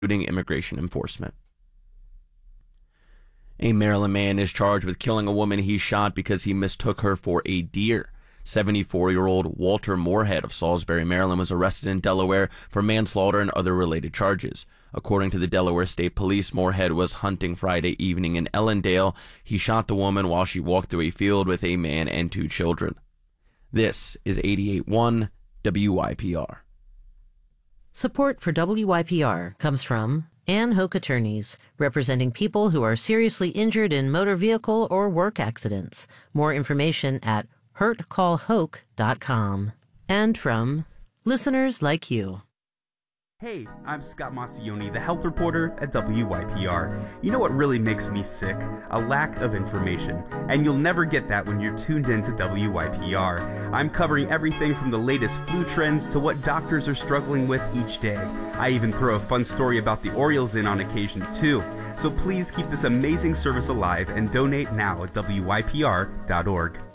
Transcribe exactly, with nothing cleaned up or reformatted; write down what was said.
including immigration enforcement. A Maryland man is charged with killing a woman he shot because he mistook her for a deer. seventy-four-year-old Walter Moorhead of Salisbury, Maryland, was arrested in Delaware for manslaughter and other related charges. According to the Delaware State Police, Moorhead was hunting Friday evening in Ellendale. He shot the woman while she walked through a field with a man and two children. This is eighty-eight point one W Y P R. Support for W Y P R comes from Ann Hoke Attorneys, representing people who are seriously injured in motor vehicle or work accidents. More information at hurt call hoke dot com. And from listeners like you. Hey, I'm Scott Massioni, the health reporter at W Y P R. You know what really makes me sick? A lack of information. And you'll never get that when you're tuned in to W Y P R. I'm covering everything from the latest flu trends to what doctors are struggling with each day. I even throw a fun story about the Orioles in on occasion too. So please keep this amazing service alive and donate now at W Y P R dot org.